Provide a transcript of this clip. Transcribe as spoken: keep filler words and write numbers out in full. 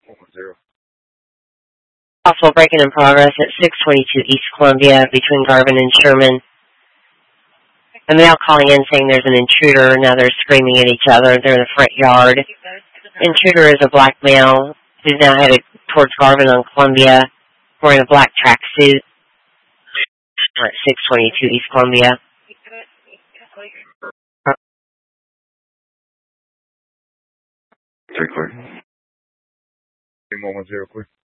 one zero. Possible break-in in progress at six twenty-two East Columbia between Garvin and Sherman. A male calling in saying there's an intruder. Now they're screaming at each other. They're in the front yard. Intruder is a black male who's now headed towards Garvin on Columbia, wearing a black tracksuit. We're at six twenty-two East Columbia. Three clear. Three one one zero clear.